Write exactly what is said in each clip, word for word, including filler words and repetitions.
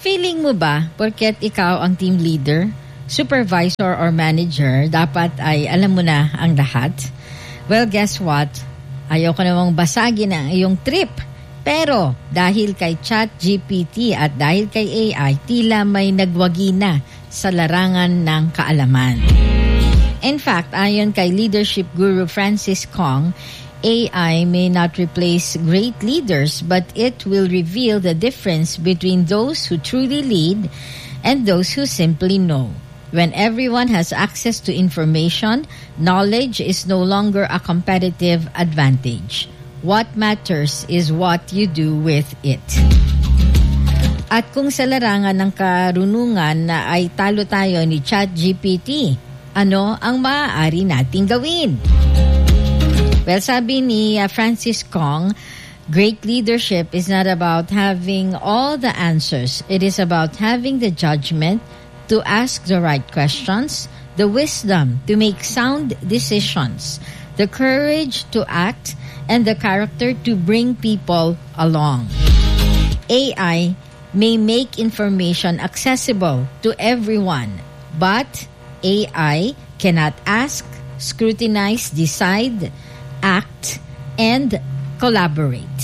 Feeling mo ba, porket ikaw ang team leader, supervisor or manager, dapat ay alam mo na ang lahat? Well, guess what? Ayaw ko namang basagin ang iyong trip. Pero dahil kay ChatGPT at dahil kay A I, tila may nagwagi na sa larangan ng kaalaman. In fact, ayon kay leadership guru Francis Kong, A I may not replace great leaders, but it will reveal the difference between those who truly lead and those who simply know. When everyone has access to information, knowledge is no longer a competitive advantage. What matters is what you do with it. At kung sa larangan ng karunungan na ay talo tayo ni ChatGPT, ano ang maaari nating gawin? Well, sabi ni uh, Francis Kong, great leadership is not about having all the answers. It is about having the judgment to ask the right questions, the wisdom to make sound decisions, the courage to act, and the character to bring people along. A I may make information accessible to everyone, but A I cannot ask, scrutinize, decide, act, and collaborate.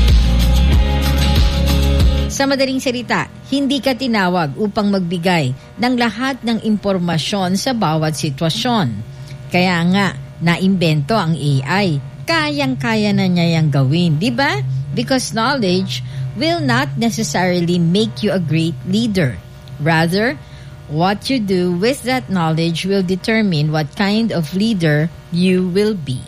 Sa madaling salita, hindi ka tinawag upang magbigay ng lahat ng impormasyon sa bawat sitwasyon. Kaya nga, naimbento ang A I. Kayang-kaya na niya yang gawin, di ba? Because knowledge will not necessarily make you a great leader. Rather, what you do with that knowledge will determine what kind of leader you will be.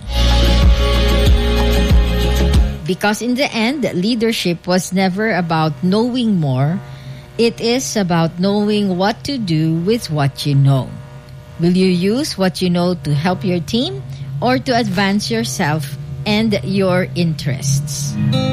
Because in the end, leadership was never about knowing more. It is about knowing what to do with what you know. Will you use what you know to help your team or to advance yourself and your interests?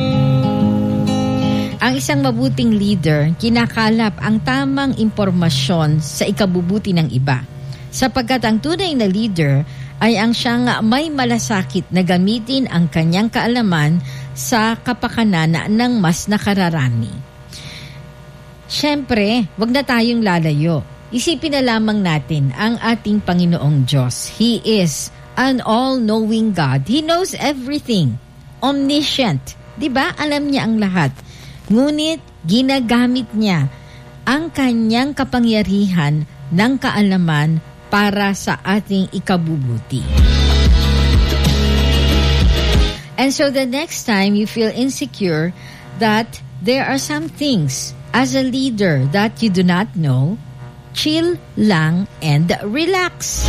Ang isang mabuting leader, kinakalap ang tamang impormasyon sa ikabubuti ng iba. Sapagkat ang tunay na leader ay ang siyang may malasakit na gamitin ang kanyang kaalaman sa kapakanan ng mas nakararami. Siyempre, wag na tayong lalayo. Isipin na lamang natin ang ating Panginoong Diyos. He is an all-knowing God. He knows everything. Omniscient. Diba? Alam niya ang lahat. Ngunit, ginagamit niya ang kanyang kapangyarihan ng kaalaman para sa ating ikabubuti. And so the next time you feel insecure that there are some things as a leader that you do not know, chill lang and relax.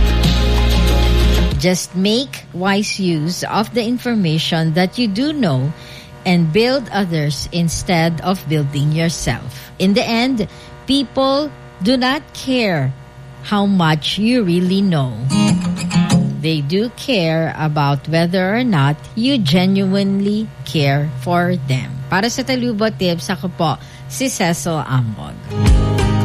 Just make wise use of the information that you do know and build others instead of building yourself. In the end, people do not care how much you really know. They do care about whether or not you genuinely care for them. Para sa Talubot Tips, ako po si Cecil Ambog.